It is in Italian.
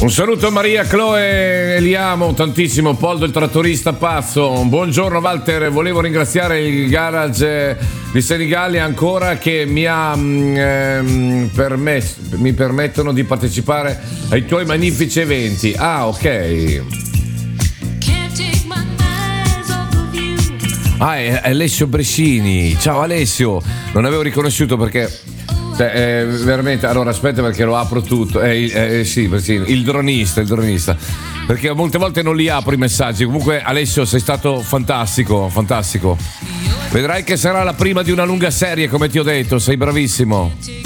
Un saluto a Maria, Chloe, li amo tantissimo. Poldo il trattorista pazzo. Buongiorno Walter, volevo ringraziare il garage di Senigallia ancora che mi permettono di partecipare ai tuoi magnifici eventi. Ah, ok. Ah, è Alessio Brescini. Ciao Alessio, non avevo riconosciuto perché veramente, allora aspetta perché lo apro tutto. Sì, Brescini, il dronista. Perché molte volte non li apro i messaggi. Comunque Alessio, sei stato fantastico. Vedrai che sarà la prima di una lunga serie, come ti ho detto, sei bravissimo.